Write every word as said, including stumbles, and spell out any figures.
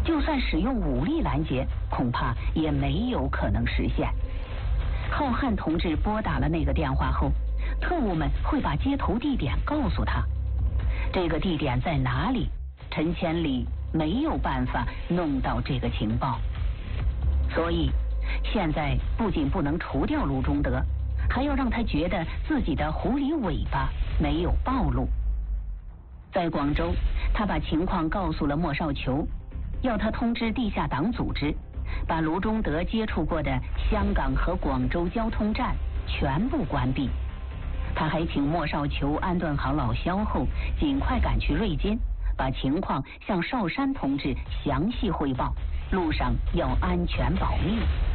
就算使用武力拦截，恐怕也没有可能实现。浩瀚同志拨打了那个电话后，特务们会把接头地点告诉他，这个地点在哪里？陈千里没有办法弄到这个情报，所以现在不仅不能除掉卢中德，还要让他觉得自己的狐狸尾巴没有暴露。在广州，他把情况告诉了莫少球，要他通知地下党组织，把卢中德接触过的香港和广州交通站全部关闭。他还请莫少球安顿好老萧后，尽快赶去瑞金，把情况向少山同志详细汇报，路上要安全保密。